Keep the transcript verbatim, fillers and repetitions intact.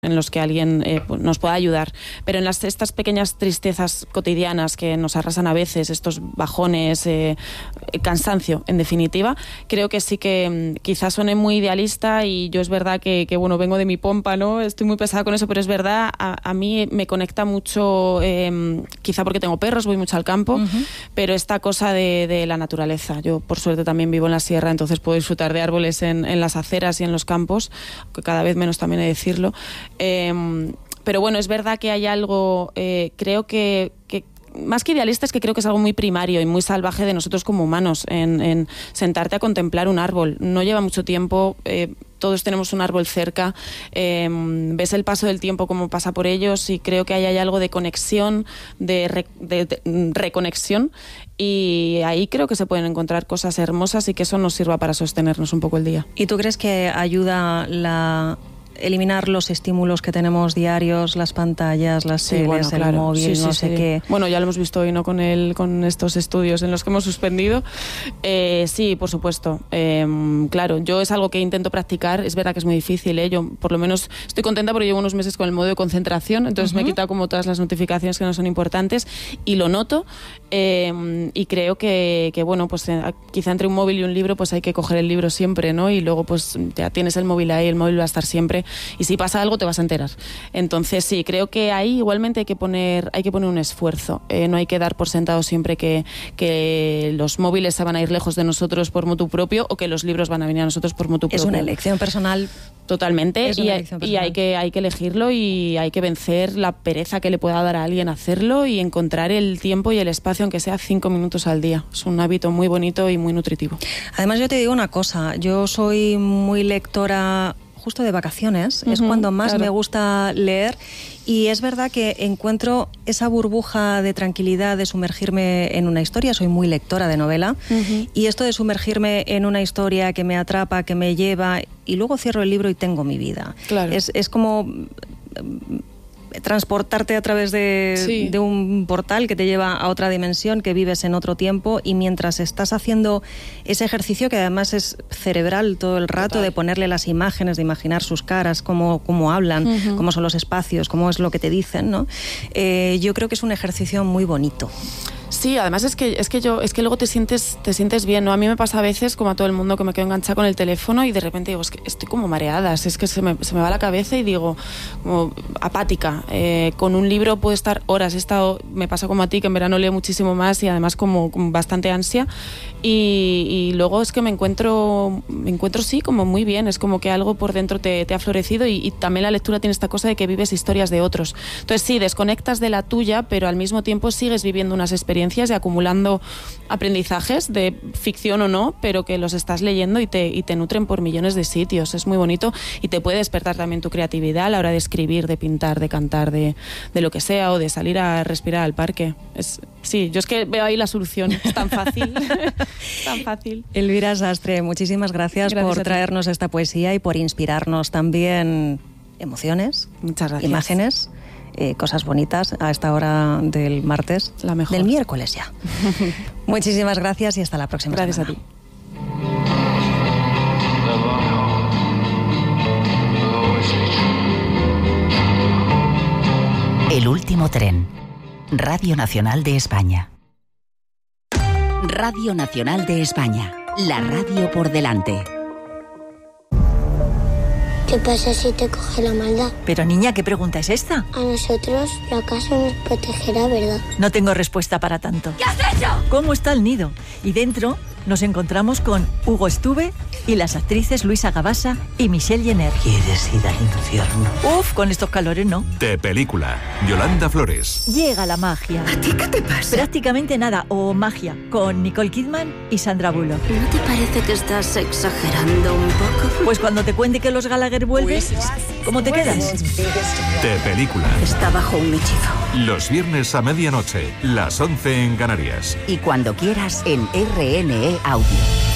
en los que alguien eh, nos pueda ayudar. Pero en las, estas pequeñas tristezas cotidianas que nos arrasan a veces, estos bajones, eh, cansancio, en definitiva, creo que sí que quizás suene muy idealista y yo es verdad que, que bueno, vengo de mi pompa, ¿no? Estoy muy pesada con eso, pero es verdad, a, a mí me conecta mucho, eh, quizá porque tengo perros, voy mucho al campo, uh-huh. pero esta cosa de, de la naturaleza. Yo, por suerte, también vivo en la sierra, entonces puedo disfrutar de árboles en, en las aceras y en los campos, que cada vez menos también he de decirlo. Eh, pero bueno, es verdad que hay algo, eh, creo que, que más que idealista es que creo que es algo muy primario y muy salvaje de nosotros como humanos, en, en sentarte a contemplar un árbol. No lleva mucho tiempo, eh, todos tenemos un árbol cerca, eh, ves el paso del tiempo como pasa por ellos y creo que ahí hay algo de conexión, de, re, de, de reconexión, y ahí creo que se pueden encontrar cosas hermosas y que eso nos sirva para sostenernos un poco el día. ¿Y tú crees que ayuda la... eliminar los estímulos que tenemos diarios, las pantallas, las sí, teles, bueno, el claro. móvil, sí, no sí, sé sí. qué? Bueno, ya lo hemos visto hoy, ¿no? Con el, con estos estudios en los que hemos suspendido. Eh, sí, por supuesto. Eh, claro, yo es algo que intento practicar. Es verdad que es muy difícil, ¿eh? Yo por lo menos estoy contenta porque llevo unos meses con el modo de concentración, entonces uh-huh. me he quitado como todas las notificaciones que no son importantes y lo noto. Eh, y creo que, que bueno, pues eh, quizá entre un móvil y un libro pues hay que coger el libro siempre, ¿no? Y luego pues ya tienes el móvil ahí, el móvil va a estar siempre y si pasa algo te vas a enterar. Entonces sí, creo que ahí igualmente hay que poner, hay que poner un esfuerzo. Eh, no hay que dar por sentado siempre que, que los móviles se van a ir lejos de nosotros por motu propio o que los libros van a venir a nosotros por motu propio. Es una elección personal. Totalmente, y, hay, y hay, que, hay que elegirlo y hay que vencer la pereza que le pueda dar a alguien hacerlo y encontrar el tiempo y el espacio, aunque sea cinco minutos al día. Es un hábito muy bonito y muy nutritivo. Además, yo te digo una cosa, yo soy muy lectora justo de vacaciones, uh-huh, es cuando más claro. me gusta leer. Y es verdad que encuentro esa burbuja de tranquilidad de sumergirme en una historia. Soy muy lectora de novela. Uh-huh. Y esto de sumergirme en una historia que me atrapa, que me lleva, y luego cierro el libro y tengo mi vida. Claro. Es, es como transportarte a través de, sí. de un portal que te lleva a otra dimensión, que vives en otro tiempo, y mientras estás haciendo ese ejercicio, que además es cerebral todo el rato, Total. de ponerle las imágenes, de imaginar sus caras, cómo, cómo hablan, uh-huh. cómo son los espacios, cómo es lo que te dicen, ¿no? Eh, yo creo que es un ejercicio muy bonito. Sí, además es que es que yo es que luego te sientes te sientes bien, ¿no? A mí me pasa a veces, como a todo el mundo, que me quedo enganchada con el teléfono y de repente digo, es que estoy como mareada, es que se me, se me va la cabeza y digo, como apática. Eh, con un libro puedo estar horas, he estado, me pasa como a ti, que en verano leo muchísimo más y además como con bastante ansia y, y luego es que me encuentro, me encuentro sí, como muy bien, es como que algo por dentro te, te ha florecido y, y también la lectura tiene esta cosa de que vives historias de otros. Entonces sí, desconectas de la tuya, pero al mismo tiempo sigues viviendo unas experiencias y acumulando aprendizajes de ficción o no, pero que los estás leyendo y te, y te nutren por millones de sitios. Es muy bonito y te puede despertar también tu creatividad a la hora de escribir, de pintar, de cantar, de, de lo que sea, o de salir a respirar al parque. Es, sí, yo es que veo ahí la solución. Es tan fácil. tan fácil. Elvira Sastre, muchísimas gracias, gracias por traernos esta poesía y por inspirarnos también emociones, Muchas gracias. imágenes. Eh, cosas bonitas a esta hora del martes, la mejor. del miércoles ya. Muchísimas gracias y hasta la próxima gracias semana. A ti. El último tren. Radio Nacional de España. Radio Nacional de España. La radio por delante. ¿Qué pasa si te coge la maldad? Pero niña, ¿qué pregunta es esta? A nosotros la casa nos protegerá, ¿verdad? No tengo respuesta para tanto. ¿Qué has hecho? ¿Cómo está el nido? Y dentro nos encontramos con Hugo Estuve y las actrices Luisa Gabasa y Michelle Jenner. ¿Quieres ir al infierno? Uf, con estos calores no. De película, Yolanda Flores. Llega la magia. ¿A ti qué te pasa? Prácticamente nada, o magia, con Nicole Kidman y Sandra Bullock. ¿No te parece que estás exagerando un poco? Pues cuando te cuente que los Gallagher vuelven, ¿cómo te quedas? De película. Está bajo un hechizo. Los viernes a medianoche, las once en Canarias. Y cuando quieras en R N E Audio.